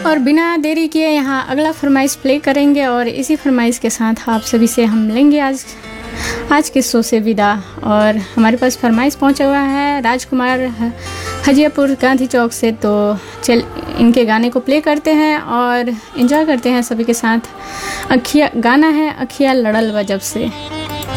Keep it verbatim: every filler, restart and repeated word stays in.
और बिना देरी किए यहाँ अगला फरमाइश प्ले करेंगे और इसी फरमाइश के साथ आप सभी से हम लेंगे आज आज के शो से विदा। और हमारे पास फरमाइश पहुँचा हुआ है राजकुमार हजियापुर गांधी चौक से, तो चल इनके गाने को प्ले करते हैं और एंजॉय करते हैं सभी के साथ। अखिया गाना है अखिया लड़ल बा जब से।